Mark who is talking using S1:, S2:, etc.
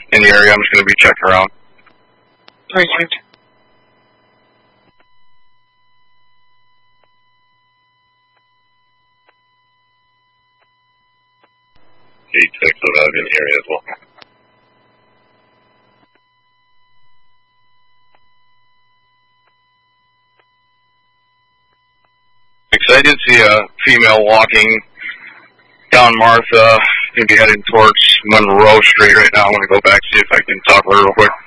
S1: in the area. I'm just going to be checking around.
S2: Perfect.
S1: Check so that in the area as well. Excited to see a female walking down Martha. Going to be heading towards Monroe Street right now. I'm going to go back and see if I can talk to her real quick.